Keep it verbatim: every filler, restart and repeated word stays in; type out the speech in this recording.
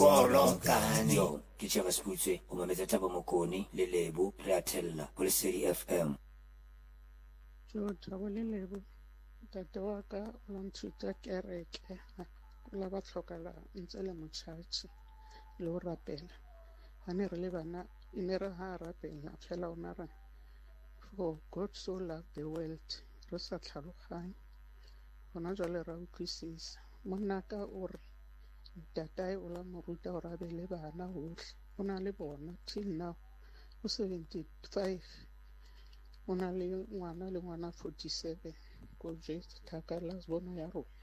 kolokane yo ke tšhaba seputswe o mametsa Thabo Mokoni le Lebo re a thella go Lesedi F M. Jo Thabo le Lebo tate wa ka o la nthuta kereke o la ba tlhokala ntse le motšhatši le o rapela ga ne re le bana e ne re ga rapela fela o na re for God so loved the world re sa tlhaloganye gona jwale ra utlwisisa monna ka o re tatae o la moruta gore a be le bana bohle o na le bona till now o seventy-five o na le ngwana le ngwana forty-seven ko je thaka la bona ya rona